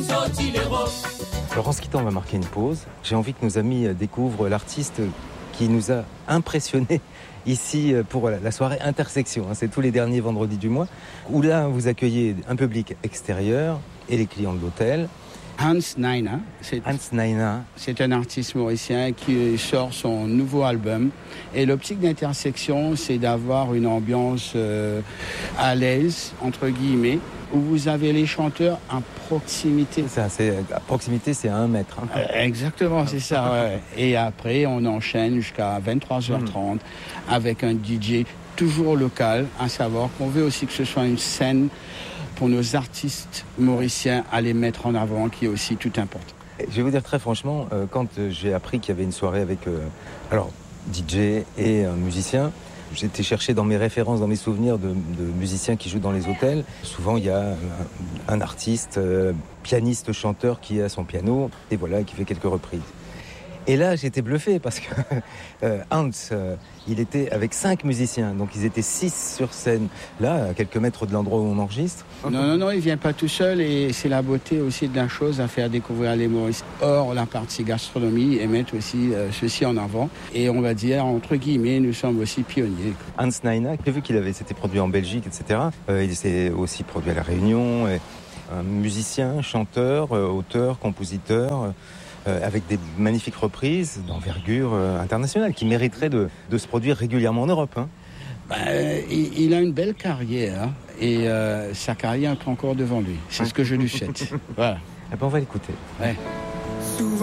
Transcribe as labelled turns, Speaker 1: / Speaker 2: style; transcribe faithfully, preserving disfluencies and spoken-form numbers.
Speaker 1: Alors en se quittant, on va marquer une pause. J'ai envie que nos amis découvrent l'artiste qui nous a impressionnés ici pour la soirée Intersection. C'est tous les derniers vendredis du mois, où là vous accueillez un public extérieur et les clients de l'hôtel.
Speaker 2: Hans Naina, c'est,
Speaker 1: Hans Naina.
Speaker 2: c'est un artiste mauricien qui sort son nouveau album. Et l'optique d'Intersection, c'est d'avoir une ambiance euh, à l'aise, entre guillemets, où vous avez les chanteurs à proximité.
Speaker 1: C'est ça, c'est, à proximité, c'est à un mètre. Hein.
Speaker 2: Euh, exactement, c'est ça. Ouais. Et après, on enchaîne jusqu'à vingt-trois heures trente mmh. avec un D J toujours local, à savoir qu'on veut aussi que ce soit une scène pour nos artistes mauriciens à les mettre en avant, qui est aussi tout important.
Speaker 1: Je vais vous dire très franchement, euh, quand j'ai appris qu'il y avait une soirée avec euh, alors, D J et un musicien, j'étais chercher dans mes références, dans mes souvenirs de, de musiciens qui jouent dans les hôtels. Souvent, il y a un, un artiste, euh, pianiste, chanteur qui a son piano et voilà, qui fait quelques reprises. Et là, j'étais bluffé parce que euh, Hans, euh, il était avec cinq musiciens, donc ils étaient six sur scène, là, à quelques mètres de l'endroit où on enregistre.
Speaker 2: Non, non, non, il vient pas tout seul et c'est la beauté aussi de la chose à faire découvrir les Maurice. Hors la partie gastronomie et mettre aussi euh, ceci en avant. Et on va dire, entre guillemets, nous sommes aussi pionniers.
Speaker 1: Hans Naina, j'ai vu qu'il avait s'était produit en Belgique, et cetera. Euh, il s'est aussi produit à La Réunion. Et un musicien, chanteur, euh, auteur, compositeur... Euh, Euh, avec des magnifiques reprises d'envergure euh, internationale qui mériteraient de, de se produire régulièrement en Europe. Hein.
Speaker 2: Bah, il, il a une belle carrière et euh, sa carrière est encore devant lui. C'est ce que je lui souhaite. Voilà.
Speaker 1: Eh ben, on va l'écouter.
Speaker 2: Ouais.